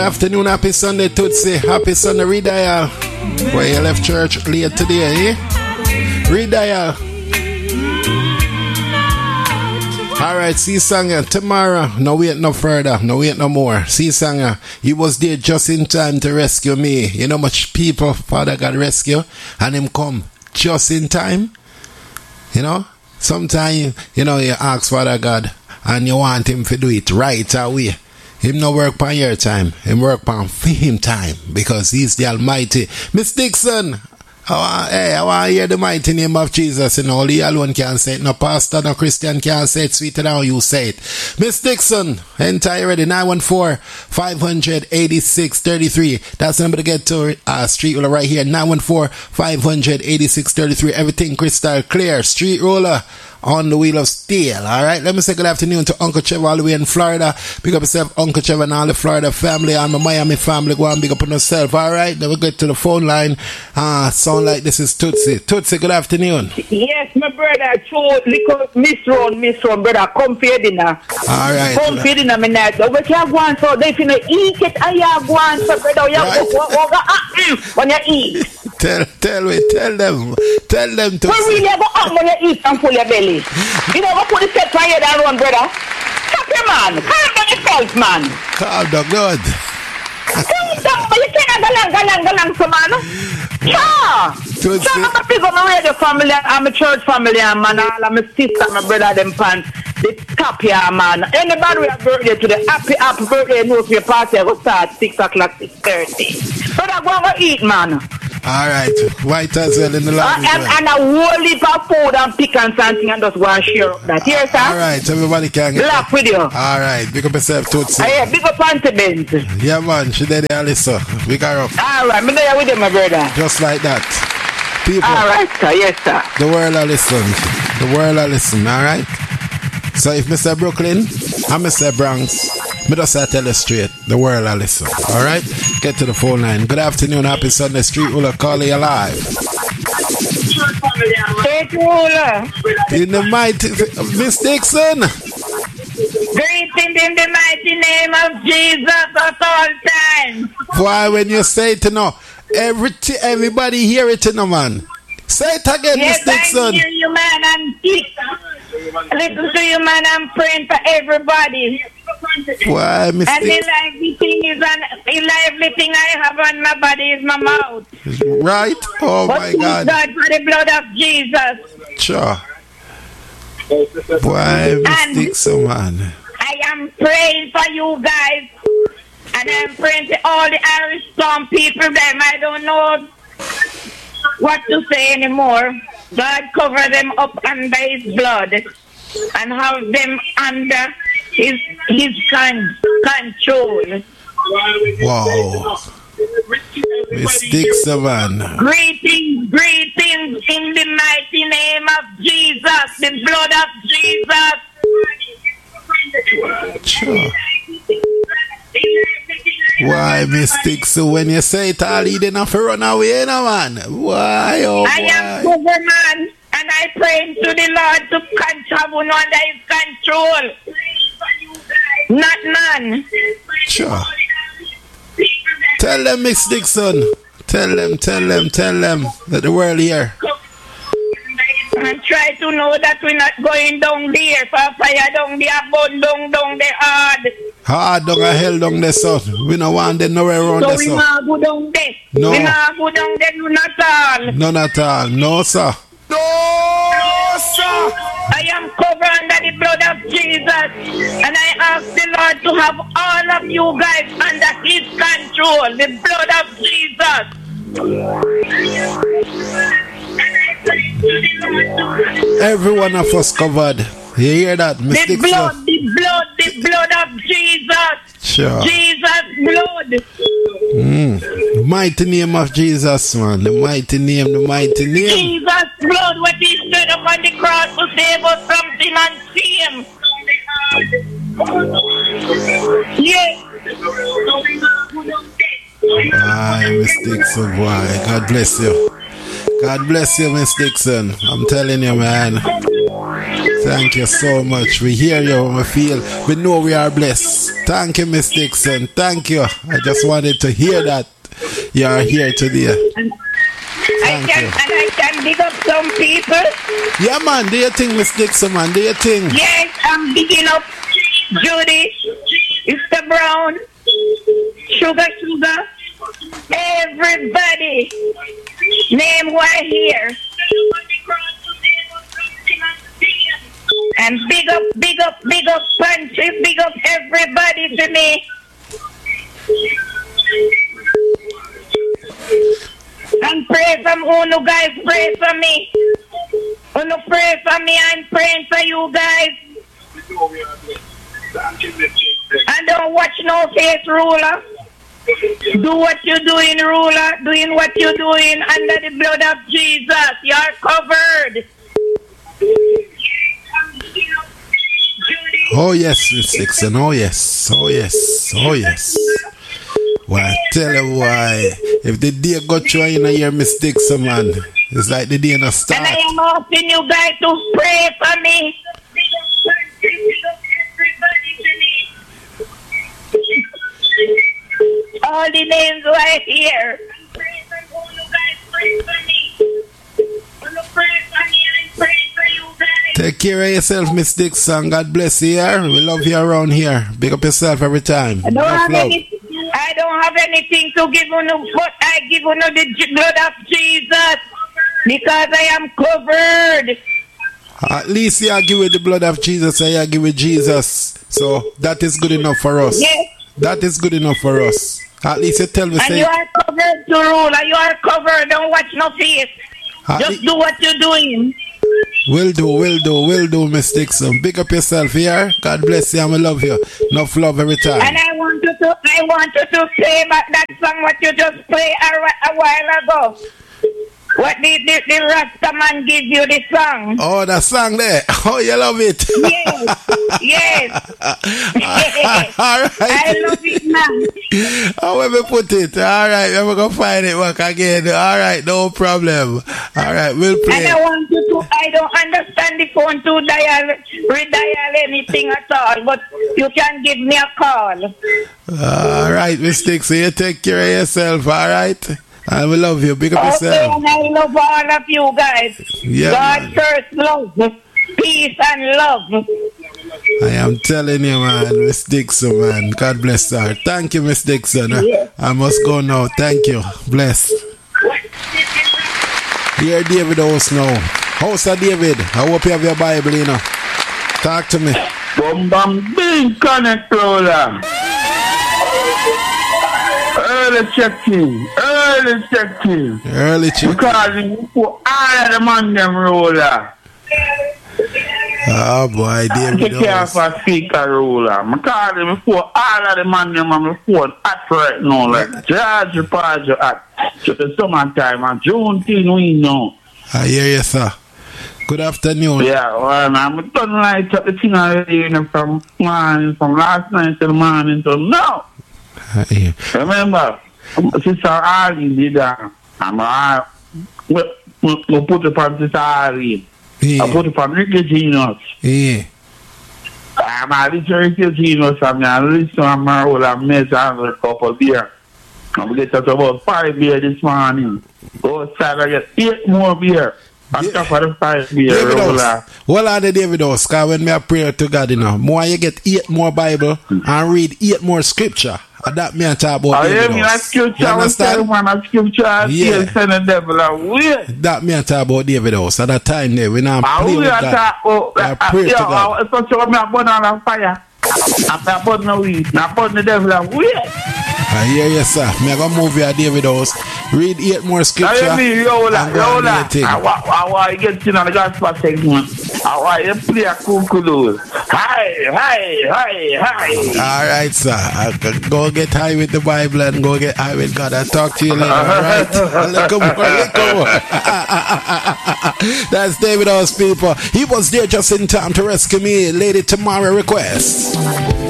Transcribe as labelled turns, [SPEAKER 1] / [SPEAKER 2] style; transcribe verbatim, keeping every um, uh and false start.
[SPEAKER 1] Afternoon, happy Sunday, Tootsie. Happy Sunday, redial. Where you left church late today, eh? Redial. Alright, see Sanga, tomorrow, no wait no further, no wait no more. See Sanga, he was there just in time to rescue me. You know much people Father God rescue, and him come just in time. You know, sometimes, you know, you ask Father God, and you want him to do it right away. Him no work on your time. Him work on him time. Because he's the Almighty. Miss Dixon. I want, hey, I want to hear the mighty name of Jesus. You know, only alone can say it. No pastor, no Christian can say it sweeter than you say it. Miss Dixon. Entire ready. nine one four, five eight six, three three. That's the number to get to uh, Street Roller right here. nine one four, five eight six, three three. Everything crystal clear. Street Roller. On the wheel of steel. Alright, let me say good afternoon to Uncle Trevor all the way in Florida. Big up yourself, Uncle Trevor, and all the Florida family and my Miami family. Go and big up on yourself. Alright, then we get to the phone line. Ah, uh, sound like this is Tootsie. Tootsie, good afternoon.
[SPEAKER 2] Yes, my brother. True, little Miss Ron, Miss Ron, brother. Come for dinner.
[SPEAKER 1] Alright.
[SPEAKER 2] Come for dinner, my night. We can't go on so they finna eat it. I have go on so brother. You have to when you eat.
[SPEAKER 1] Tell, tell me, tell them, tell them to.
[SPEAKER 2] When really go up when you eat and full your belly. You know what put the set fire down one brother? Stop your man. Calm down yourself, man.
[SPEAKER 1] Calm down, good.
[SPEAKER 2] Calm down, but you can't go along, go along, go along, so man. Yeah. So I'm a big on my radio family, I'm a church family, man. All of my sister, my brother, them fans. The top here, man. Anybody with a birthday today, happy, happy birthday, knows your party will start six o'clock, six thirty. So I'm going to eat, man.
[SPEAKER 1] Alright, white as well in the lobby.
[SPEAKER 2] Uh, and, and a whole heap of food and pick and something and just go and share that. Here, sir.
[SPEAKER 1] Alright, everybody can get
[SPEAKER 2] laugh with you.
[SPEAKER 1] Alright, big up yourself, Tootsie.
[SPEAKER 2] Uh, yeah, big up Auntie Benz.
[SPEAKER 1] Yeah, man, she did it, Alyssa. Big her up.
[SPEAKER 2] Alright, me there with you, my brother.
[SPEAKER 1] Just like that. People.
[SPEAKER 2] Alright, sir, yes, sir.
[SPEAKER 1] The world will listen. The world will listen, alright? So if Mister Brooklyn and Mister Bronx, me just I tell you straight, the world will listen. Alright? Get to the phone line. Good afternoon, happy Sunday. Street Ruler, call you live.
[SPEAKER 2] Street Ruler.
[SPEAKER 1] In the mighty Miss Dixon.
[SPEAKER 2] Greeting in the mighty name of Jesus at all times.
[SPEAKER 1] Why when you say it, you know, every t- everybody hear it, you know, man. Say it again,
[SPEAKER 2] yes,
[SPEAKER 1] Miss Dixon.
[SPEAKER 2] I hear you, man. I'm listen to you, man. I'm praying for everybody.
[SPEAKER 1] Why, Miss
[SPEAKER 2] And
[SPEAKER 1] Dixon?
[SPEAKER 2] the lively thing is, an, the lively thing I have on my body is my mouth.
[SPEAKER 1] Right? Oh,
[SPEAKER 2] but
[SPEAKER 1] my God.
[SPEAKER 2] God for the blood of Jesus.
[SPEAKER 1] Sure. Why, Miss
[SPEAKER 2] And
[SPEAKER 1] Dixon, man?
[SPEAKER 2] I am praying for you guys. And I'm praying to all the Irish Storm people, them. I don't know what to say anymore. God cover them up under his blood and have them under his his con- control.
[SPEAKER 1] Wow. Miss Dixon, man.
[SPEAKER 2] Greetings, greetings in the mighty name of Jesus, the blood of Jesus.
[SPEAKER 1] Sure. Why, Miss Dixon, when you say it all, you didn't have to run away, no, man. Why, oh,
[SPEAKER 2] I am Superman, and I pray to the Lord to control under his control. Not man.
[SPEAKER 1] Sure. Tell them, Miss Dixon. Tell them, tell them, tell them that the world here.
[SPEAKER 2] And try to know that we're not going down there. For fire down there, burn down, down the hard.
[SPEAKER 1] Hard down a hell down there, son. We don't want them nowhere around
[SPEAKER 2] so
[SPEAKER 1] there,
[SPEAKER 2] we
[SPEAKER 1] son.
[SPEAKER 2] not go down there.
[SPEAKER 1] No.
[SPEAKER 2] We not go down there, none at all.
[SPEAKER 1] None at all. No, sir.
[SPEAKER 2] No, sir. I am covered under the blood of Jesus. And I ask the Lord to have all of you guys under his control. The blood of Jesus.
[SPEAKER 1] Every one of us covered. You hear that, Miss
[SPEAKER 2] The
[SPEAKER 1] Dixon?
[SPEAKER 2] blood, the blood, the blood of Jesus.
[SPEAKER 1] Sure.
[SPEAKER 2] Jesus' blood.
[SPEAKER 1] Mm. Mighty name of Jesus, man. The mighty name, the mighty name.
[SPEAKER 2] Jesus' blood, what he stood up on the cross to save us from sin and shame. Yes.
[SPEAKER 1] Why, Miss Dixon, why? God bless you. God bless you, Miss Dixon. I'm telling you, man. Thank you so much. We hear you, we feel, we know we are blessed. Thank you, Miss Dixon. Thank you. I just wanted to hear that you are here today.
[SPEAKER 2] And I can, and I can dig up some people.
[SPEAKER 1] Yeah, man, do you think, Miss Dixon, man? Do you think?
[SPEAKER 2] Yes, I'm digging up Judy, Mister Brown, Sugar Sugar, everybody. Name who I hear. And big up, big up, big up Punchy, big up everybody to me. And pray from Uno guys, pray for me. Uno pray for me, I'm praying for you guys. And don't watch no face, ruler. Do what you're doing, ruler. Doing what you're doing under the blood of Jesus. You're covered.
[SPEAKER 1] Oh yes, Miss Dixon. Oh yes. Oh yes. Oh yes. Well, I tell you why. If the day go through in a year, Miss Dixon, man, it's like the day not start.
[SPEAKER 2] And I am asking you guys to pray for me. All the names right here.
[SPEAKER 1] Take care of yourself, Miss Dixon. God bless you here. We love you around here. Big up yourself every time.
[SPEAKER 2] I don't, have, any, I don't have anything to give you, but I give you the blood of Jesus because I am covered.
[SPEAKER 1] At least you are giving the blood of Jesus and you are giving Jesus. So that is good enough for us.
[SPEAKER 2] Yes.
[SPEAKER 1] That is good enough for us. At least you tell me.
[SPEAKER 2] And
[SPEAKER 1] say,
[SPEAKER 2] you are covered to rule. You are covered. Don't watch no face. Just do what you're doing.
[SPEAKER 1] Will do, will do, will do, Miss Dixon. Big up yourself here. God bless you and we love you. Enough love every time.
[SPEAKER 2] And I want you to, I want you to play back that song what you just played a, a while ago. What did the, the Rasta man give you the song?
[SPEAKER 1] Oh, that song there. Oh, you love it.
[SPEAKER 2] Yes, yes.
[SPEAKER 1] All right.
[SPEAKER 2] I love it, man.
[SPEAKER 1] How will we put it? All right, we're going to find it back again. All right, no problem. All right, we'll play.
[SPEAKER 2] And I want you to, I don't understand the phone to dial, redial anything at all, but you can give me a call.
[SPEAKER 1] All right, Miss Dixon, you take care of yourself, all right? I will love you. Big up
[SPEAKER 2] okay,
[SPEAKER 1] yourself.
[SPEAKER 2] And I love all of you guys.
[SPEAKER 1] Yeah,
[SPEAKER 2] God
[SPEAKER 1] man.
[SPEAKER 2] first love, peace and love.
[SPEAKER 1] I am telling you, man, Miss Dixon, man. God bless her. Thank you, Miss Dixon.
[SPEAKER 2] Yeah.
[SPEAKER 1] I must go now. Thank you. Bless. Here, David House now. House of David. I hope you have your Bible, you know. Talk to me.
[SPEAKER 3] Bum bum bing connect roller. Early check-in, early check-in.
[SPEAKER 1] Early check-in.
[SPEAKER 3] Because you put all of the man them roller.
[SPEAKER 1] Oh boy, David
[SPEAKER 3] Take care of a speaker roller. I call them before all of the man them on the phone at right now. Like George Pajo at the summertime and Juneteenth we know.
[SPEAKER 1] I hear you, sir. Good afternoon.
[SPEAKER 3] Yeah, well, I'm turning light up the thing already from morning, from last night till morning till now.
[SPEAKER 1] Yeah.
[SPEAKER 3] Remember, Sister Arlene did that. I'm uh, we, we, we put it on Sister Arlene.
[SPEAKER 1] Yeah.
[SPEAKER 3] I put it on Ricky Genius.
[SPEAKER 1] Yeah.
[SPEAKER 3] I'm a little Ricky Genius. I'm a little I'm a roll of mess and a couple beer. I'm get out about five beer this morning. Go outside and get eight more beer. On
[SPEAKER 1] Yeah.
[SPEAKER 3] top of the five beer
[SPEAKER 1] David
[SPEAKER 3] roller.
[SPEAKER 1] House. Well, are the David House? Because when me a pray to God, you know, more you get eight more Bible and read eight more scripture. And that me a talk about
[SPEAKER 3] I
[SPEAKER 1] David
[SPEAKER 3] hear me
[SPEAKER 1] House.
[SPEAKER 3] that scripture.
[SPEAKER 1] You
[SPEAKER 3] I was telling
[SPEAKER 1] understand?
[SPEAKER 3] man that scripture. I
[SPEAKER 1] Yeah.
[SPEAKER 3] still send the devil away.
[SPEAKER 1] That me a talk about David House. At that time there, we now
[SPEAKER 3] I
[SPEAKER 1] play with
[SPEAKER 3] will
[SPEAKER 1] God.
[SPEAKER 3] attack. Oh,
[SPEAKER 1] I pray to God.
[SPEAKER 3] It's not sure me a burn on fire. I'm not burn no weed. I'm burn the devil away.
[SPEAKER 1] I hear you, sir. Me a go move you at David House. Read eight more scripture.
[SPEAKER 3] I mean, yo,
[SPEAKER 1] and
[SPEAKER 3] la,
[SPEAKER 1] go
[SPEAKER 3] yo,
[SPEAKER 1] and
[SPEAKER 3] la.
[SPEAKER 1] do your thing.
[SPEAKER 3] I want, I want to get you on the gospel segment. I want you to play a cuckoo. Hi, hi, hi, hi.
[SPEAKER 1] All right, sir. I can go get high with the Bible and go get high with God. I'll talk to you later, all right? Look more, look more. That's David House, people. He was there just in time to rescue me. Lady Tamara request.